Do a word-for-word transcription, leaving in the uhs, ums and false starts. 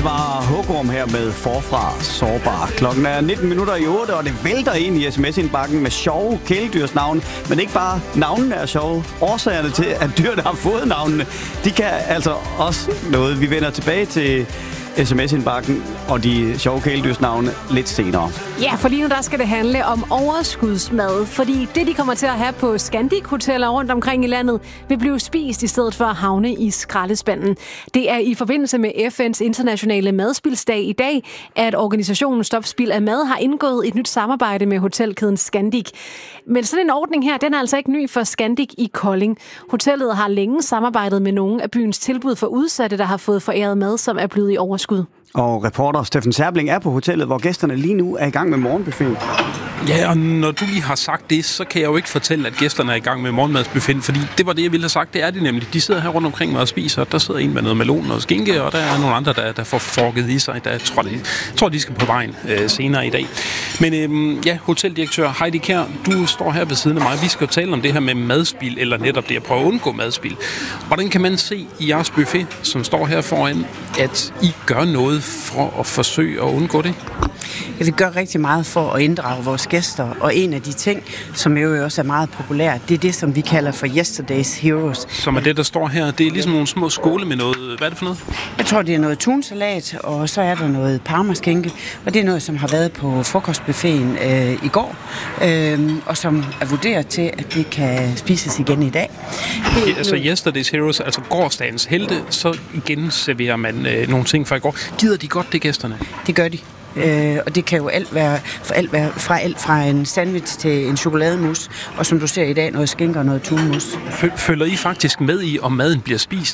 Det var Hugorm her med Forfra Sårbar. Klokken er nitten minutter i otte, og det vælter ind i sms-indbakken med sjove kæledyrsnavne. Men ikke bare navnene er sjove. Årsagerne til, at dyrene har fået navnene, de kan altså også noget. Vi vender tilbage til sms-indbakken og de sjove kæledyrsnavne lidt senere. Ja, for lige nu der skal det handle om overskudsmad, fordi det, de kommer til at have på Scandic-hoteller rundt omkring i landet, vil blive spist i stedet for at havne i skraldespanden. Det er i forbindelse med F N's internationale madspilsdag i dag, at organisationen Stop Spild af Mad har indgået et nyt samarbejde med hotelkæden Scandic. Men sådan en ordning her, den er altså ikke ny for Scandic i Kolding. Hotellet har længe samarbejdet med nogle af byens tilbud for udsatte, der har fået foræret mad, som er blevet i overskud. Og reporter Steffen Serbling er på hotellet, hvor gæsterne lige nu er i gang med morgenbuffeten. Ja, og når du lige har sagt det, så kan jeg jo ikke fortælle, at gæsterne er i gang med morgenmadsbuffeten, fordi det var det, jeg ville have sagt. Det er de nemlig. De sidder her rundt omkring mig og spiser, og der sidder en med noget melon og skinke, og der er nogle andre, der, der får forket i sig. Der tror, de, tror, de skal på vejen øh, senere i dag. Men øhm, ja, hoteldirektør Heidi Kjær, du står her ved siden af mig. Vi skal jo tale om det her med madspil, eller netop det at prøve at undgå madspil. Hvordan kan man se i jeres buffet, som står her foran, at I gør noget for at forsøge at undgå det? Ja, vi gør rigtig meget for at inddrage vores gæster, og en af de ting, som jo også er meget populært, det er det, som vi kalder for Yesterday's Heroes. Som er det, der står her. Det er ligesom nogle små skåle med noget. Hvad er det for noget? Jeg tror, det er noget tunsalat, og så er der noget parmaskinke, og det er noget, som har været på frokostbuffeten øh, i går, øh, og som er vurderet til, at det kan spises igen i dag. Det, ja, altså Yesterday's Heroes, altså gårsdagens helte, så igen serverer man øh, nogle ting fra i går. Gider de godt det, gæsterne? Det gør de. Øh, og det kan jo alt være, for alt være fra alt fra en sandwich til en chokolademus, og som du ser i dag, noget skinke og noget tunmus. Følger I faktisk med i, om maden bliver spist?